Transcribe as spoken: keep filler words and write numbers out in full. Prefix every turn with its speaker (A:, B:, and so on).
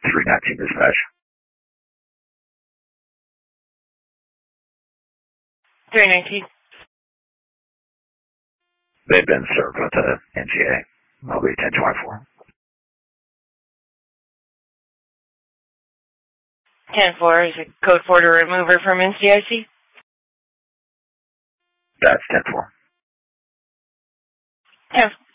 A: three nineteen dispatch.
B: three nineteen.
A: They've been served with the N G A. I'll be ten twenty-four.
B: ten four is a code four to remove her from N C I C.
A: That's ten four.
B: ten